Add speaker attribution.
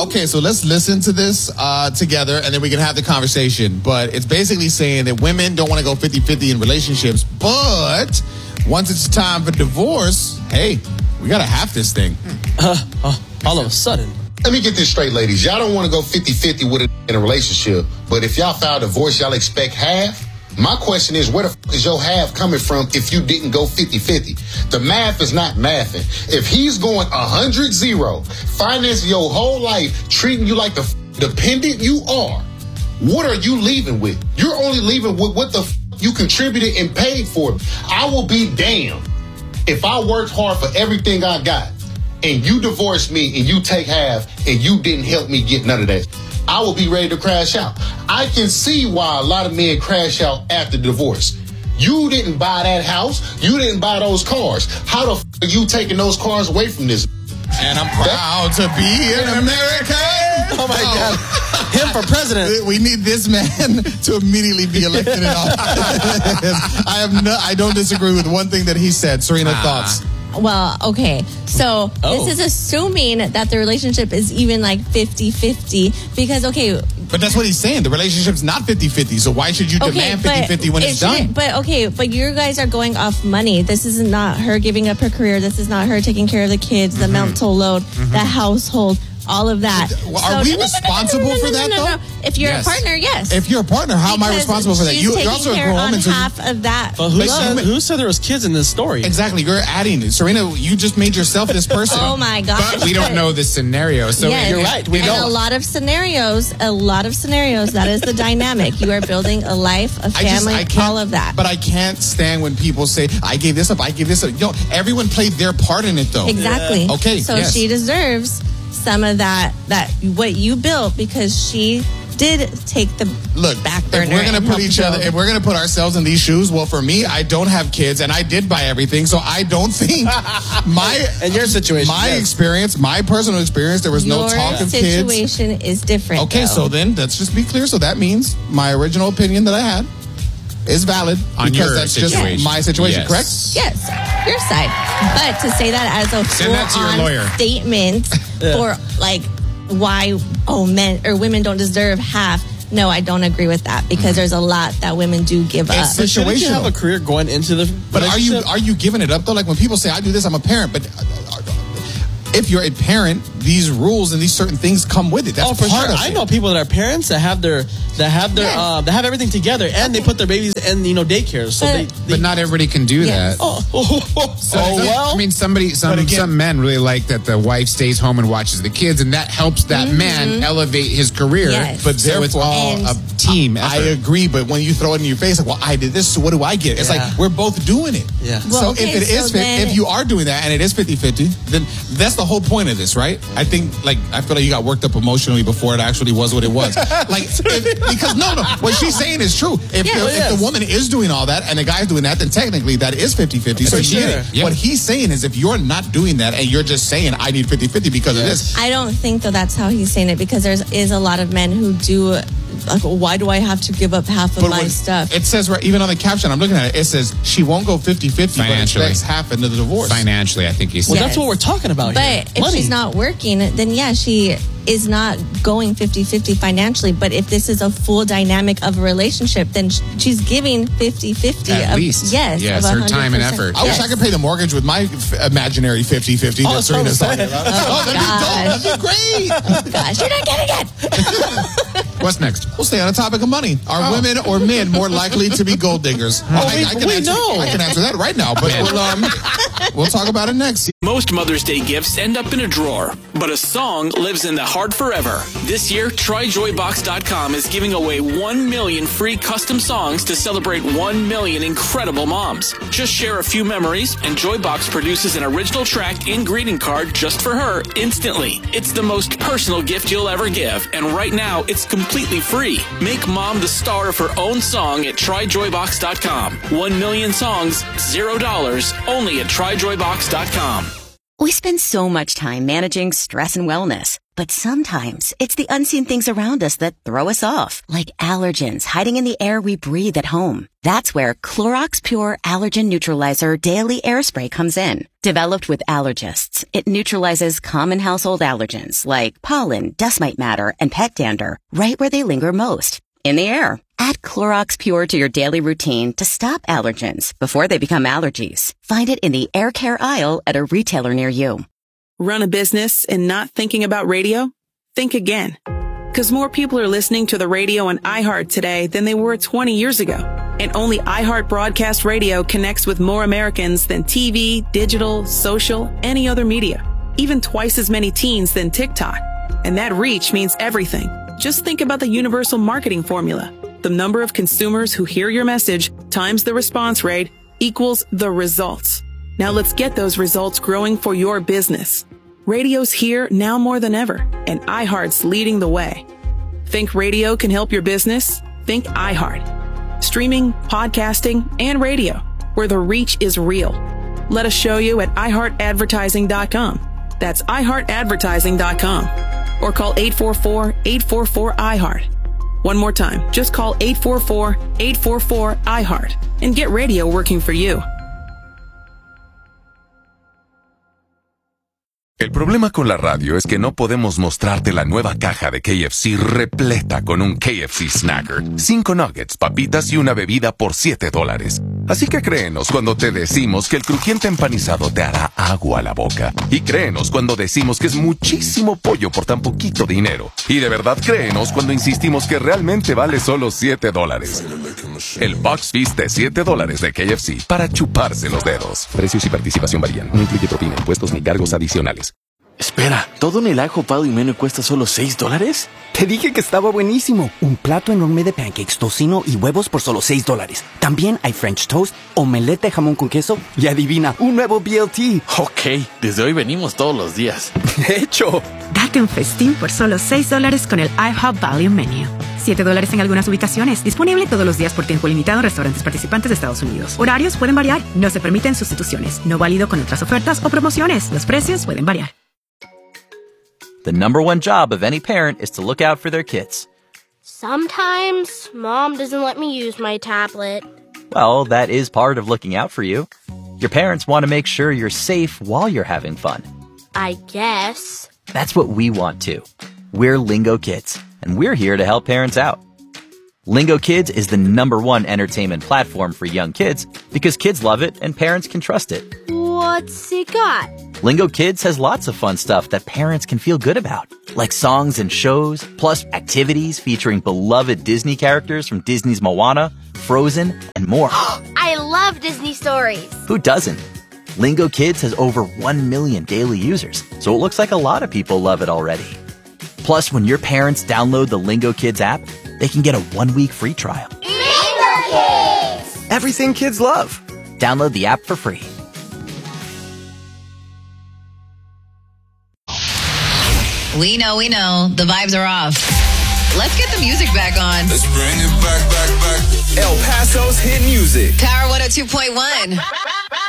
Speaker 1: okay, so let's listen to this together, and then we can have the conversation. But it's basically saying that women don't want to go 50-50 in relationships, but once it's time for divorce, hey, we got to half this thing.
Speaker 2: All of a sudden.
Speaker 3: Let me get this straight, ladies. Y'all don't want to go 50-50 with it in a relationship, but if y'all file divorce, y'all expect half? My question is, where the fuck is your half coming from if you didn't go 50-50? The math is not mathing. If he's going 100-0, financing your whole life, treating you like the dependent you are, what are you leaving with? You're only leaving with what the you contributed and paid for. I will be damned if I worked hard for everything I got and you divorce me and you take half and you didn't help me get none of that. I will be ready to crash out. I can see why a lot of men crash out after divorce. You didn't buy that house. You didn't buy those cars. How the f*** are you taking those cars away from this?
Speaker 1: And I'm proud to be an American.
Speaker 2: Oh, my God. Him for president.
Speaker 1: We need this man to immediately be elected in office. I don't disagree with one thing that he said. Serena, thoughts?
Speaker 4: Well, okay. So this is assuming that the relationship is even like 50-50 because, okay.
Speaker 1: But that's what he's saying. The relationship's not 50-50. So why should you demand 50-50 when it's done?
Speaker 4: But you guys are going off money. This is not her giving up her career. This is not her taking care of the kids, the mental load, the household. All of that.
Speaker 1: Are we responsible for that, though?
Speaker 4: If you're a partner, yes.
Speaker 1: If you're a partner, how am I responsible for that?
Speaker 4: You're
Speaker 1: also a grown woman.
Speaker 4: Half of that.
Speaker 2: But who said there was kids in this story?
Speaker 1: Exactly. You're adding it. Serena, you just made yourself this person.
Speaker 4: Oh, my gosh.
Speaker 5: But we don't know the scenario. So
Speaker 4: you're
Speaker 2: right.
Speaker 4: We don't. A lot of scenarios, that is the dynamic. You are building a life, a family, all of that.
Speaker 1: But I can't stand when people say, I gave this up, I gave this up. You know, everyone played their part in it, though.
Speaker 4: Exactly.
Speaker 1: Yeah. Okay.
Speaker 4: So she deserves some of that what you built because she did take the back burner.
Speaker 1: If we're going to put ourselves in these shoes, well, for me, I don't have kids and I did buy everything, so I don't think
Speaker 2: in your situation,
Speaker 1: experience, my personal experience, there was no talk of kids.
Speaker 4: Your situation is different.
Speaker 1: Okay, so then let's just be clear. So that means my original opinion that I had is valid because that's just my situation, correct?
Speaker 4: Yes, your side. But to say that as a full-on statement for like why men or women don't deserve half. No, I don't agree with that because there's a lot that women do give up.
Speaker 2: But shouldn't you have a career going into the
Speaker 1: But are you giving it up though? Like when people say I do this, I'm a parent, but if you're a parent, these rules and these certain things come with it. That's part of it.
Speaker 2: I know people that are parents that have everything together and they put their babies in daycare. So
Speaker 5: but not everybody can do that. I mean, some men really like that the wife stays home and watches the kids, and that helps that man elevate his career.
Speaker 4: Yes.
Speaker 5: But so it's all a team effort.
Speaker 1: I agree, but when you throw it in your face, like, well, I did this, so what do I get? It's like we're both doing it.
Speaker 2: Yeah.
Speaker 1: Well, if you are doing that and it is 50-50, then that's the whole point of this, right? I think, I feel like you got worked up emotionally before it actually was what it was. Because what she's saying is true. If the woman is doing all that and the guy's doing that, then technically that is 50-50. So she did it. Yeah. What he's saying is if you're not doing that and you're just saying, I need 50-50 because of this.
Speaker 4: I don't think, though, that's how he's saying it because there is a lot of men who do... Like, why do I have to give up half of my stuff?
Speaker 1: It says, even on the caption, I'm looking at it, it says she won't go 50-50, but expects half into the divorce.
Speaker 5: Financially, I think he's
Speaker 2: saying. Well, that's what we're talking about here.
Speaker 4: But if she's not working, then she is not going 50-50 financially. But if this is a full dynamic of a relationship, then she's giving 50-50.
Speaker 5: At least.
Speaker 4: Yes,
Speaker 5: her time and effort.
Speaker 1: I wish I could pay the mortgage with my imaginary 50-50 that Serena's talking about. That'd be great.
Speaker 4: Oh, gosh, you're not getting it.
Speaker 5: What's next?
Speaker 1: We'll stay on the topic of money. Are women or men more likely to be gold diggers? I can answer that right now, but we'll talk about it next.
Speaker 6: Most Mother's Day gifts end up in a drawer, but a song lives in the heart forever. This year, TryJoyBox.com is giving away 1 million free custom songs to celebrate 1 million incredible moms. Just share a few memories, and Joybox produces an original track and greeting card just for her instantly. It's the most personal gift you'll ever give, and right now, it's completely free. Make mom the star of her own song at TryJoyBox.com. 1 million songs, $0, only at TryJoyBox.com.
Speaker 7: We spend so much time managing stress and wellness, but sometimes it's the unseen things around us that throw us off, like allergens hiding in the air we breathe at home. That's where Clorox Pure Allergen Neutralizer Daily Air Spray comes in. Developed with allergists, it neutralizes common household allergens like pollen, dust mite matter, and pet dander right where they linger most, in the air. Add Clorox Pure to your daily routine to stop allergens before they become allergies. Find it in the air care aisle at a retailer near you.
Speaker 8: Run a business and not thinking about radio? Think again. Because more people are listening to the radio on iHeart today than they were 20 years ago. And only iHeart Broadcast Radio connects with more Americans than TV, digital, social, any other media. Even twice as many teens than TikTok. And that reach means everything. Just think about the universal marketing formula. The number of consumers who hear your message times the response rate equals the results. Now let's get those results growing for your business. Radio's here now more than ever, and iHeart's leading the way. Think radio can help your business? Think iHeart. Streaming, podcasting, and radio, where the reach is real. Let us show you at iHeartAdvertising.com. That's iHeartAdvertising.com. Or call 844-844-iHeart. One more time, just call 844-844-iHeart and get radio working for you.
Speaker 9: El problema con la radio es que no podemos mostrarte la nueva caja de KFC repleta con un KFC Snacker, 5 nuggets, papitas y una bebida por $7. Así que créenos cuando te decimos que el crujiente empanizado te hará agua a la boca. Y créenos cuando decimos que es muchísimo pollo por tan poquito dinero. Y de verdad créenos cuando insistimos que realmente vale solo $7. El Box Feast de $7 de KFC para chuparse los dedos. Precios y participación varían. No incluye propina, impuestos ni cargos adicionales.
Speaker 10: Espera, ¿todo en el ajo pado y menú cuesta solo $6?
Speaker 11: Te dije que estaba buenísimo. Un plato enorme de pancakes, tocino y huevos por solo $6. También hay French toast, omelette de jamón con queso y adivina, un nuevo BLT.
Speaker 10: Ok, desde hoy venimos todos los días.
Speaker 11: De hecho.
Speaker 12: Date un festín por solo $6 con el IHOP Value Menu. $7 en algunas ubicaciones. Disponible todos los días por tiempo limitado en restaurantes participantes de Estados Unidos. Horarios pueden variar. No se permiten sustituciones. No válido con otras ofertas o promociones. Los precios pueden variar.
Speaker 13: The number one job of any parent is to look out for their kids.
Speaker 14: Sometimes, Mom doesn't let me use my tablet.
Speaker 13: Well, that is part of looking out for you. Your parents want to make sure you're safe while you're having fun.
Speaker 14: I guess.
Speaker 13: That's what we want too. We're Lingo Kids, and we're here to help parents out. Lingo Kids is the number one entertainment platform for young kids because kids love it and parents can trust it.
Speaker 14: What's it got?
Speaker 13: Lingo Kids has lots of fun stuff that parents can feel good about, like songs and shows, plus activities featuring beloved Disney characters from Disney's Moana, Frozen, and more.
Speaker 14: I love Disney stories.
Speaker 13: Who doesn't? Lingo Kids has over 1 million daily users, so it looks like a lot of people love it already. Plus, when your parents download the Lingo Kids app, they can get a 1-week free trial.
Speaker 14: Lingo Kids!
Speaker 11: Everything kids love.
Speaker 13: Download the app for free.
Speaker 15: We know. The vibes are off. Let's get the music back on.
Speaker 16: Let's bring it back. El Paso's hit music.
Speaker 15: Power 102.1.